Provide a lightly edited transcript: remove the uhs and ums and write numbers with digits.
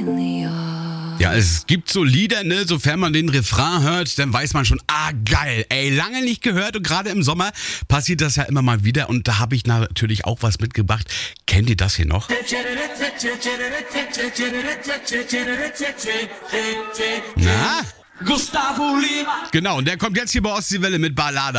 Ja, es gibt so Lieder, ne, sofern man den Refrain hört, dann weiß man schon, geil, ey, lange nicht gehört und gerade im Sommer passiert das ja immer mal wieder und da habe ich natürlich auch was mitgebracht. Kennt ihr das hier noch? Na? Gustavo Lima. Genau, und der kommt jetzt hier bei Ostseewelle mit Ballade.